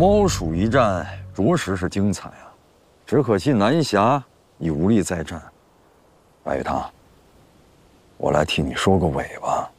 猫鼠一战着实是精彩啊，只可惜南侠已无力再战。白玉堂，我来替你收个尾吧。